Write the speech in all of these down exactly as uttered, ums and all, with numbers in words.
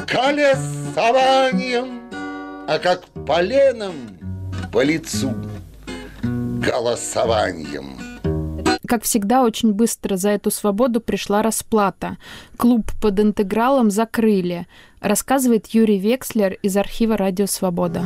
колесованием, а как поленом по лицу голосованием. Как всегда, очень быстро за эту свободу пришла расплата. Клуб под интегралом закрыли, рассказывает Юрий Векслер из архива «Радио Свобода».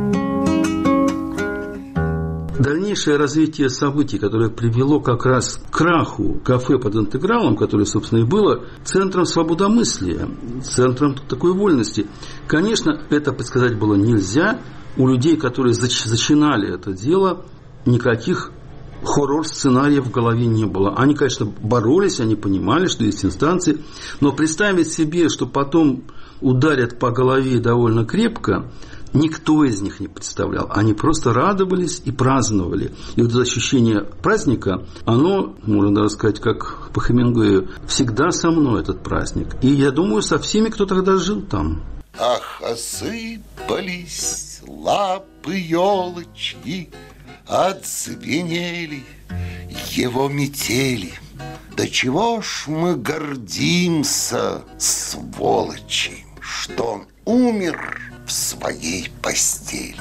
Дальнейшее развитие событий, которое привело как раз к краху кафе под интегралом, которое, собственно, и было центром свободомыслия, центром такой вольности. Конечно, это предсказать было нельзя. У людей, которые зачинали это дело, никаких хоррор-сценариев в голове не было. Они, конечно, боролись, они понимали, что есть инстанции, но представить себе, что потом ударят по голове довольно крепко, никто из них не представлял. Они просто радовались и праздновали. И вот это ощущение праздника, оно, можно даже сказать, как по Хемингуэю, всегда со мной этот праздник. И я думаю, со всеми, кто тогда жил там. Ах, осыпались лапы елочки, отзвенели его метели. Да чего ж мы гордимся, сволочи, что он умер в своей постели.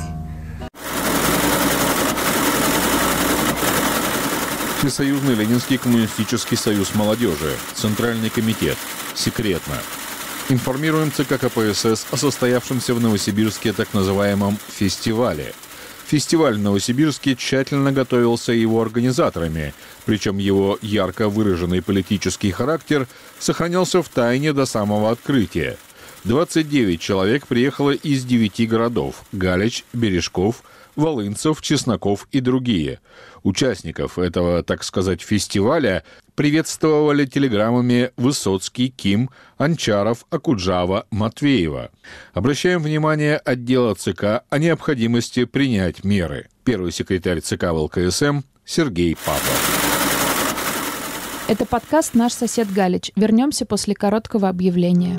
Всесоюзный Ленинский коммунистический союз молодежи, Центральный комитет. Секретно. Информируем ЦК КПСС о состоявшемся в Новосибирске так называемом фестивале. Фестиваль в Новосибирске тщательно готовился его организаторами, причем его ярко выраженный политический характер сохранялся в тайне до самого открытия. двадцать девять человек приехало из девяти городов – Галич, Бережков, Волынцев, Чесноков и другие. Участников этого, так сказать, фестиваля приветствовали телеграммами Высоцкий, Ким, Анчаров, Акуджава, Матвеева. Обращаем внимание отдела ЦК о необходимости принять меры. Первый секретарь ЦК ВЛКСМ Сергей Павлов. Это подкаст «Наш сосед Галич». Вернемся после короткого объявления.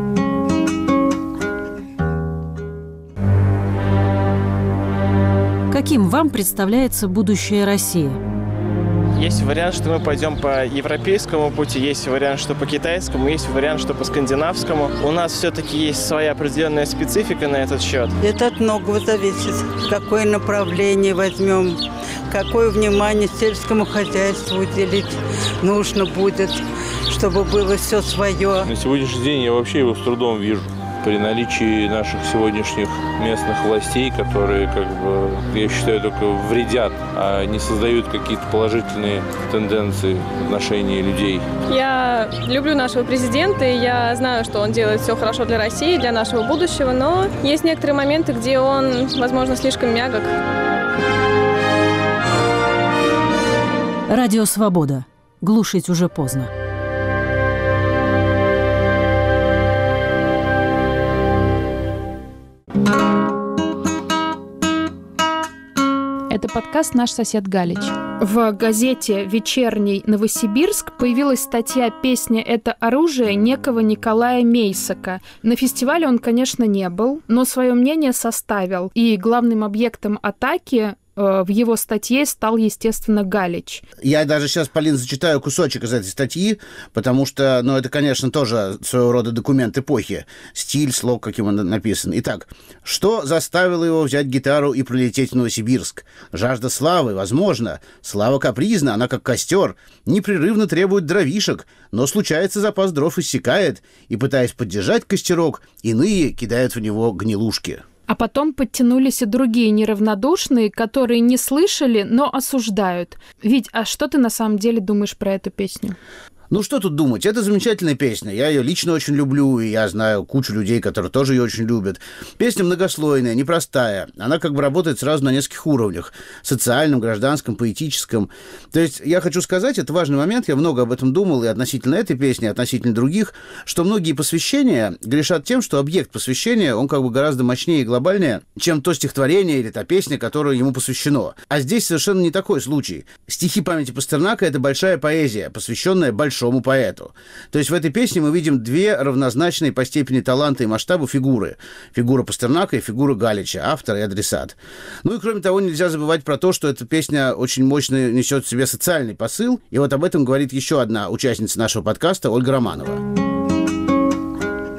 Каким вам представляется будущее России? Есть вариант, что мы пойдем по европейскому пути, есть вариант, что по китайскому, есть вариант, что по скандинавскому. У нас все-таки есть своя определенная специфика на этот счет. Это от многого зависит. Какое направление возьмем, какое внимание сельскому хозяйству уделить нужно будет, чтобы было все свое. На сегодняшний день я вообще его с трудом вижу. При наличии наших сегодняшних местных властей, которые, как бы, я считаю, только вредят, а не создают какие-то положительные тенденции в отношении людей. Я люблю нашего президента, и я знаю, что он делает все хорошо для России, для нашего будущего, но есть некоторые моменты, где он, возможно, слишком мягок. Радио Свобода. Глушить уже поздно. Это подкаст «Наш сосед Галич». В газете «Вечерний Новосибирск» появилась статья «Песня – это оружие» некого Николая Мейсака. На фестивале он, конечно, не был, но свое мнение составил. И главным объектом атаки в его статье стал, естественно, Галич. Я даже сейчас, Полин, зачитаю кусочек из этой статьи, потому что, ну, это, конечно, тоже своего рода документ эпохи. Стиль, слог, каким он написан. Итак, что заставило его взять гитару и прилететь в Новосибирск? Жажда славы, возможно. Слава капризна, она как костер, непрерывно требует дровишек, но случается, запас дров иссякает, и, пытаясь поддержать костерок, иные кидают в него гнилушки. А потом подтянулись и другие неравнодушные, которые не слышали, но осуждают. Вить, а что ты на самом деле думаешь про эту песню? Ну, что тут думать? Это замечательная песня. Я ее лично очень люблю, и я знаю кучу людей, которые тоже ее очень любят. Песня многослойная, непростая. Она как бы работает сразу на нескольких уровнях. Социальном, гражданском, поэтическом. То есть, я хочу сказать, это важный момент, я много об этом думал и относительно этой песни, и относительно других, что многие посвящения грешат тем, что объект посвящения, он как бы гораздо мощнее и глобальнее, чем то стихотворение или та песня, которая ему посвящено. А здесь совершенно не такой случай. Стихи памяти Пастернака — это большая поэзия, посвященная большому поэту. То есть в этой песне мы видим две равнозначные по степени таланта и масштаба фигуры. Фигура Пастернака и фигура Галича, автор и адресат. Ну и кроме того, нельзя забывать про то, что эта песня очень мощно несет в себе социальный посыл. И вот об этом говорит еще одна участница нашего подкаста, Ольга Романова.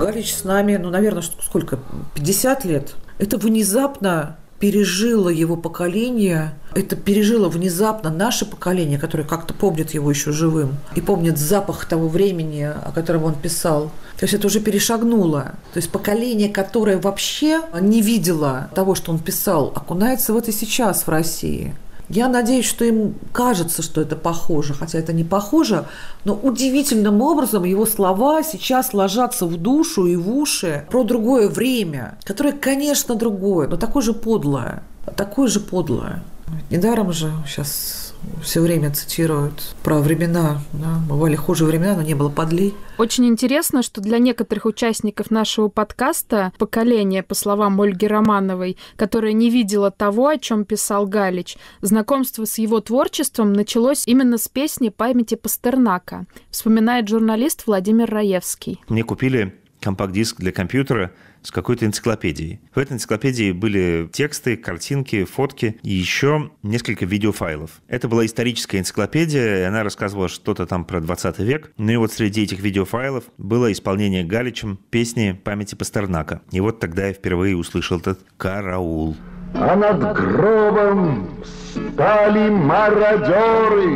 Галич с нами, ну, наверное, сколько, пятьдесят лет. Это внезапно пережило его поколение, это пережило внезапно наше поколение, которое как-то помнит его еще живым и помнит запах того времени, о котором он писал. То есть это уже перешагнуло. То есть поколение, которое вообще не видело того, что он писал, окунается в это сейчас в России. Я надеюсь, что им кажется, что это похоже, хотя это не похоже, но удивительным образом его слова сейчас ложатся в душу и в уши про другое время, которое, конечно, другое, но такое же подлое, такое же подлое. Недаром же сейчас все время цитируют про времена. Да? Бывали хуже времена, но не было подлей. Очень интересно, что для некоторых участников нашего подкаста поколение, по словам Ольги Романовой, которое не видело того, о чем писал Галич, знакомство с его творчеством началось именно с песни «Памяти Пастернака», вспоминает журналист Владимир Раевский. Мне купили компакт-диск для компьютера с какой-то энциклопедией. В этой энциклопедии были тексты, картинки, фотки и еще несколько видеофайлов. Это была историческая энциклопедия, и она рассказывала что-то там про двадцатый век. Ну и вот среди этих видеофайлов было исполнение Галичем песни «Памяти Пастернака». И вот тогда я впервые услышал этот «Караул». А над гробом стали мародеры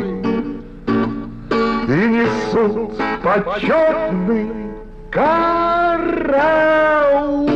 и несут почетный караул.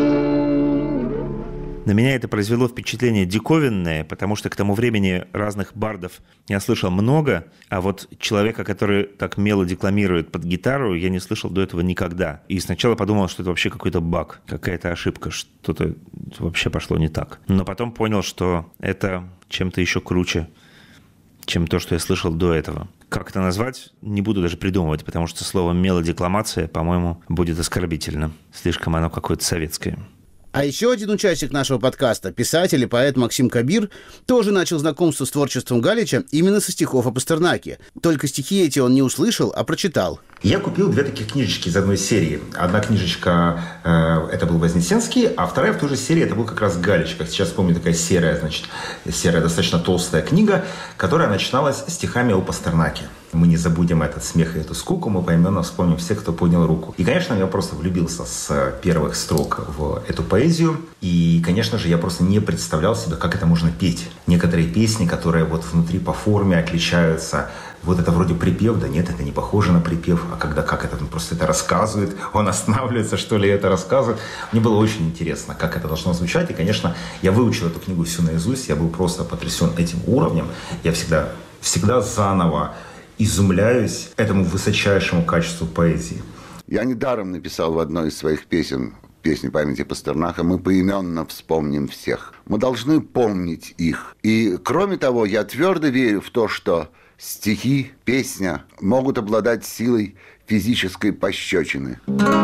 На меня это произвело впечатление диковинное, потому что к тому времени разных бардов я слышал много, а вот человека, который так мело декламирует под гитару, я не слышал до этого никогда. И сначала подумал, что это вообще какой-то баг, какая-то ошибка, что-то вообще пошло не так. Но потом понял, что это чем-то еще круче, чем то, что я слышал до этого. Как это назвать, не буду даже придумывать, потому что слово «мелодекламация», по-моему, будет оскорбительно. Слишком оно какое-то советское. А еще один участник нашего подкаста, писатель и поэт Максим Кабир, тоже начал знакомство с творчеством Галича именно со стихов о Пастернаке. Только стихи эти он не услышал, а прочитал. Я купил две таких книжечки из одной серии. Одна книжечка, э, это был Вознесенский, а вторая в той же серии, это был как раз Галич. Как сейчас помню, такая серая, значит, серая, достаточно толстая книга, которая начиналась стихами о Пастернаке. Мы не забудем этот смех и эту скуку, мы поименно вспомним всех, кто поднял руку. И, конечно, я просто влюбился с первых строк в эту поэзию. И, конечно же, я просто не представлял себе, как это можно петь. Некоторые песни, которые вот внутри по форме отличаются. Вот это вроде припев, да нет, это не похоже на припев. А когда как это, он просто это рассказывает, он останавливается, что ли, это рассказывает. Мне было очень интересно, как это должно звучать. И, конечно, я выучил эту книгу всю наизусть. Я был просто потрясен этим уровнем. Я всегда, всегда заново изумляюсь этому высочайшему качеству поэзии. Я недаром написал в одной из своих песен, песни «Памяти Пастернака», мы поименно вспомним всех. Мы должны помнить их. И, кроме того, я твердо верю в то, что стихи, песня могут обладать силой физической пощечины.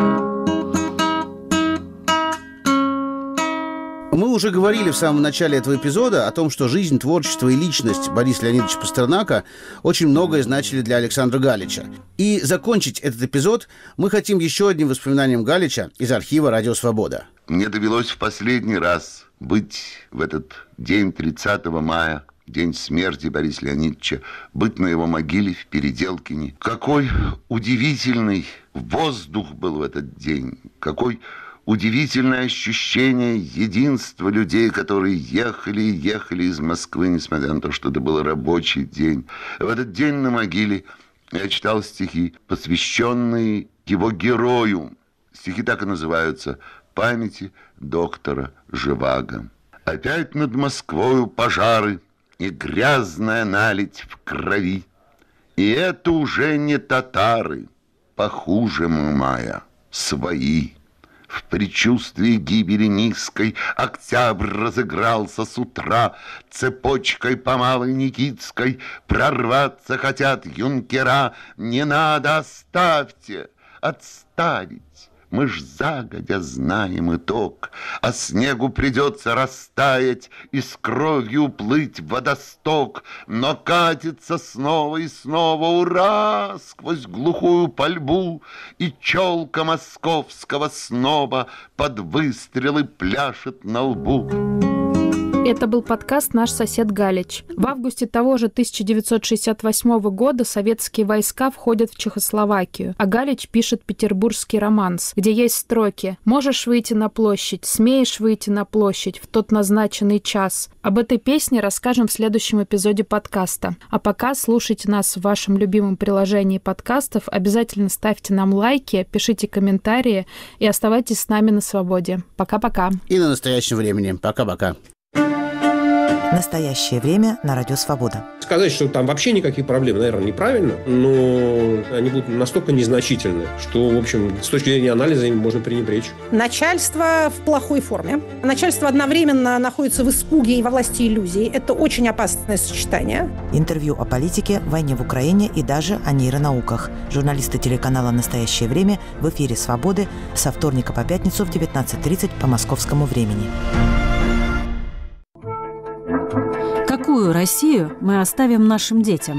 Мы уже говорили в самом начале этого эпизода о том, что жизнь, творчество и личность Бориса Леонидовича Пастернака очень многое значили для Александра Галича. И закончить этот эпизод мы хотим еще одним воспоминанием Галича из архива «Радио Свобода». Мне довелось в последний раз быть в этот день тридцатого мая, день смерти Бориса Леонидовича, быть на его могиле в Переделкине. Какой удивительный воздух был в этот день, какой удивительное ощущение единства людей, которые ехали и ехали из Москвы, несмотря на то, что это был рабочий день. В этот день на могиле я читал стихи, посвященные его герою. Стихи так и называются «Памяти доктора Живаго». Опять над Москвою пожары и грязная наледь в крови. И это уже не татары, похуже мая, свои. В предчувствии гибели низкой октябрь разыгрался с утра. Цепочкой по Малой Никитской прорваться хотят юнкера. Не надо, оставьте, отставить. Мы ж загодя знаем итог, а снегу придется растаять и с кровью уплыть в водосток, но катится снова и снова, ура, сквозь глухую пальбу, и челка московского сноба под выстрелы пляшет на лбу. Это был подкаст «Наш сосед Галич». В августе того же тысяча девятьсот шестьдесят восьмого года советские войска входят в Чехословакию, а Галич пишет петербургский романс, где есть строки «Можешь выйти на площадь, смеешь выйти на площадь в тот назначенный час». Об этой песне расскажем в следующем эпизоде подкаста. А пока слушайте нас в вашем любимом приложении подкастов, обязательно ставьте нам лайки, пишите комментарии и оставайтесь с нами на свободе. Пока-пока. И на настоящем времени. Пока-пока. Настоящее время на Радио Свобода. Сказать, что там вообще никаких проблем, наверное, неправильно, но они будут настолько незначительны, что, в общем, с точки зрения анализа им можно пренебречь. Начальство в плохой форме. Начальство одновременно находится в испуге и во власти иллюзий. Это очень опасное сочетание. Интервью о политике, войне в Украине и даже о нейронауках. Журналисты телеканала «Настоящее время» в эфире «Свободы» со вторника по пятницу в девятнадцать тридцать по московскому времени. Какую Россию мы оставим нашим детям?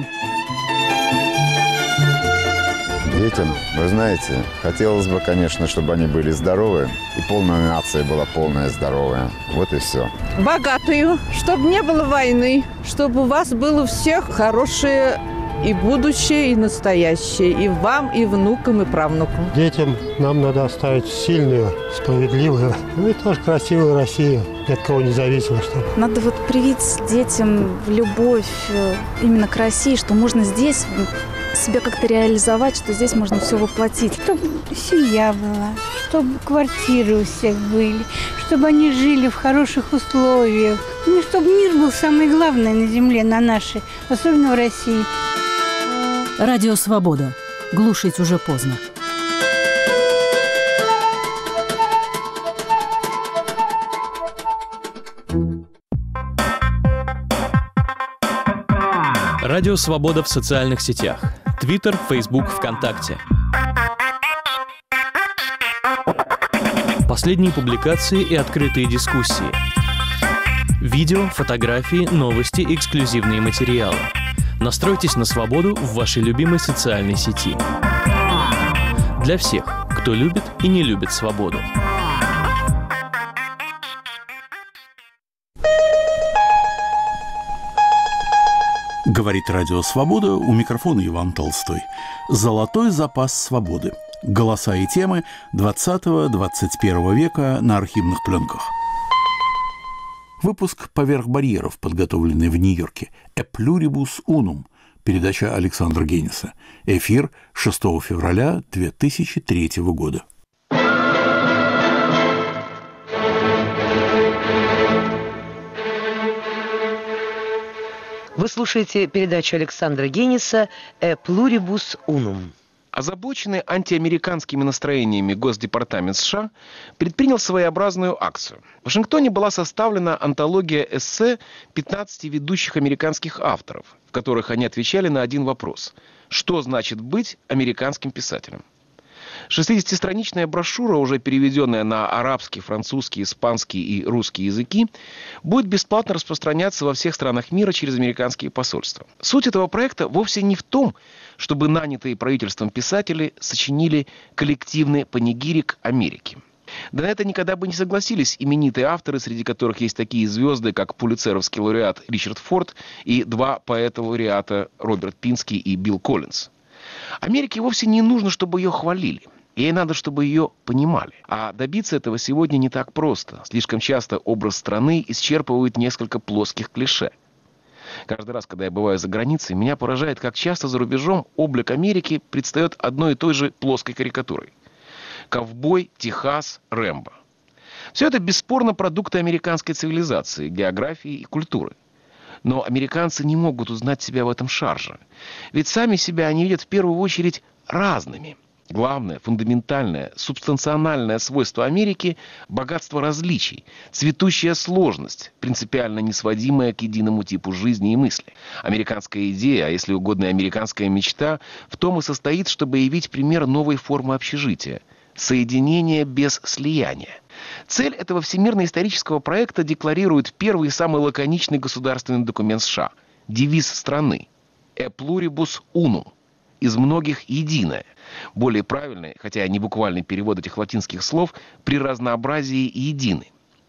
Детям, вы знаете, хотелось бы, конечно, чтобы они были здоровы, и полная нация была полная здоровая. Вот и все. Богатую, чтобы не было войны, чтобы у вас было у всех хорошее и будущее, и настоящее, и вам, и внукам, и правнукам. Детям нам надо оставить сильную, справедливую, ну и тоже красивую Россию, ни от кого не зависимо. Чтобы. Надо вот привить детям любовь именно к России, что можно здесь себя как-то реализовать, что здесь можно все воплотить. Чтобы семья была, чтобы квартиры у всех были, чтобы они жили в хороших условиях. Ну, чтобы мир был самое главное на земле, на нашей, особенно в России. Радио Свобода. Глушить уже поздно. Радио Свобода в социальных сетях. Твиттер, Фейсбук, ВКонтакте. Последние публикации и открытые дискуссии. Видео, фотографии, новости, эксклюзивные материалы. Настройтесь на свободу в вашей любимой социальной сети. Для всех, кто любит и не любит свободу. Говорит Радио Свобода, у микрофона Иван Толстой. Золотой запас свободы. Голоса и темы двадцатого-двадцать первого века на архивных пленках. Выпуск «Поверх барьеров», подготовленный в Нью-Йорке. «E pluribus unum». Передача Александра Гениса. Эфир шестого февраля две тысячи третьего года. Вы слушаете передачу Александра Гениса «E pluribus unum». Озабоченный антиамериканскими настроениями Госдепартамент США предпринял своеобразную акцию. В Вашингтоне была составлена антология эссе пятнадцати ведущих американских авторов, в которых они отвечали на один вопрос: что значит быть американским писателем? шестидесятистраничная брошюра, уже переведенная на арабский, французский, испанский и русский языки, будет бесплатно распространяться во всех странах мира через американские посольства. Суть этого проекта вовсе не в том, чтобы нанятые правительством писатели сочинили коллективный панигирик Америки. Да на это никогда бы не согласились именитые авторы, среди которых есть такие звезды, как пулитцеровский лауреат Ричард Форд и два поэта-лауреата Роберт Пински и Билл Коллинз. Америке вовсе не нужно, чтобы ее хвалили. Ей надо, чтобы ее понимали. А добиться этого сегодня не так просто. Слишком часто образ страны исчерпывает несколько плоских клише. Каждый раз, когда я бываю за границей, меня поражает, как часто за рубежом облик Америки предстает одной и той же плоской карикатурой. Ковбой, Техас, Рэмбо. Все это бесспорно продукты американской цивилизации, географии и культуры. Но американцы не могут узнать себя в этом шарже. Ведь сами себя они видят в первую очередь разными. Главное, фундаментальное, субстанциональное свойство Америки – богатство различий, цветущая сложность, принципиально несводимая к единому типу жизни и мысли. Американская идея, а если угодно американская мечта, в том и состоит, чтобы явить пример новой формы общежития – соединение без слияния. Цель этого всемирно-исторического проекта декларирует первый и самый лаконичный государственный документ США – девиз страны «E pluribus unum» – из многих единое. Более правильный, хотя не буквальный перевод этих латинских слов, при разнообразии едины.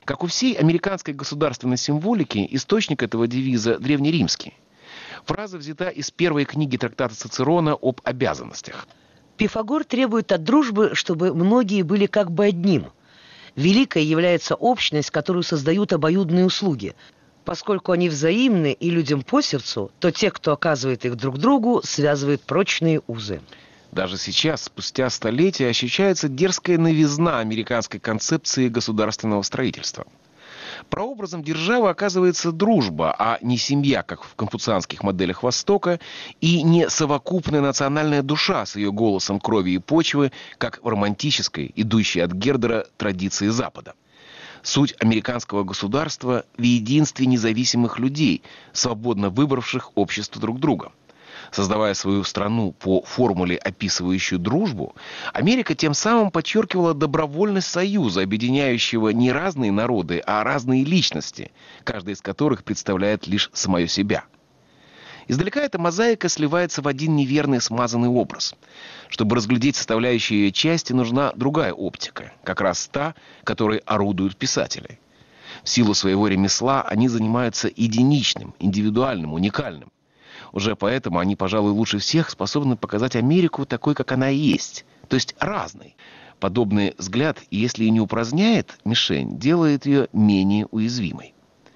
Как у всей американской государственной символики, источник этого девиза древнеримский. Фраза взята из первой книги трактата Цицерона об обязанностях. Пифагор требует от дружбы, чтобы многие были как бы одним. Великой является общность, которую создают обоюдные услуги. Поскольку они взаимны и людям по сердцу, то те, кто оказывает их друг другу, связывают прочные узы. Даже сейчас, спустя столетия, ощущается дерзкая новизна американской концепции государственного строительства. Прообразом державы оказывается дружба, а не семья, как в конфуцианских моделях Востока, и не совокупная национальная душа с ее голосом крови и почвы, как в романтической, идущей от Гердера, традиции Запада. Суть американского государства в единстве независимых людей, свободно выбравших общество друг друга. Создавая свою страну по формуле, описывающую дружбу, Америка тем самым подчеркивала добровольность союза, объединяющего не разные народы, а разные личности, каждая из которых представляет лишь самое себя. Издалека эта мозаика сливается в один неверный смазанный образ. Чтобы разглядеть составляющие ее части, нужна другая оптика, как раз та, которой орудуют писатели. В силу своего ремесла они занимаются единичным, индивидуальным, уникальным. Уже поэтому они, пожалуй, лучше всех способны показать Америку такой, как она и есть, то есть разной. Подобный взгляд, если и не упраздняет мишень, делает ее менее уязвимой.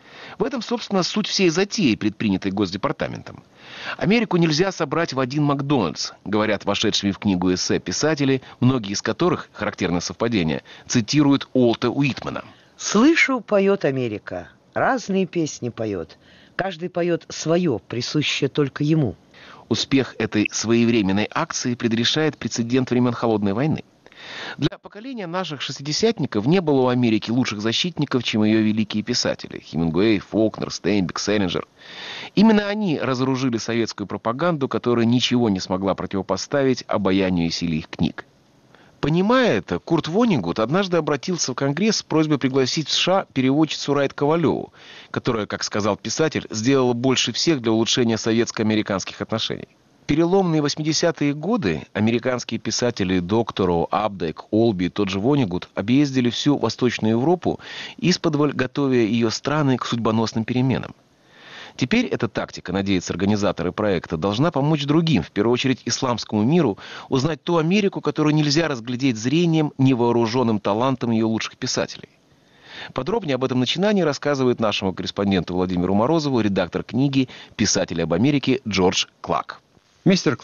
В этом, собственно, суть всей затеи, предпринятой Госдепартаментом. Америку нельзя собрать в один Макдональдс, говорят вошедшими в книгу эссе писатели, многие из которых, характерное совпадение, цитируют Уолта Уитмана. «Слышу, поет Америка, разные песни поет. Каждый поет свое, присущее только ему». Успех этой своевременной акции предрешает прецедент времен Холодной войны. Для поколения наших шестидесятников не было у Америки лучших защитников, чем ее великие писатели – Хемингуэй, Фолкнер, Стейнбек, Селлинджер. Именно они разоружили советскую пропаганду, которая ничего не смогла противопоставить обаянию и силе их книг. Понимая это, Курт Воннегут однажды обратился в Конгресс с просьбой пригласить в США переводчицу Райт Ковалеву, которая, как сказал писатель, сделала больше всех для улучшения советско-американских отношений. В переломные восьмидесятые годы американские писатели Доктороу, Апдайк, Олби и тот же Воннегут объездили всю Восточную Европу, исподволь готовя ее страны к судьбоносным переменам. Теперь эта тактика, надеются организаторы проекта, должна помочь другим, в первую очередь исламскому миру, узнать ту Америку, которую нельзя разглядеть зрением, невооруженным талантом ее лучших писателей. Подробнее об этом начинании рассказывает нашему корреспонденту Владимиру Морозову редактор книги «Писатели об Америке» Джордж Клак. Мистер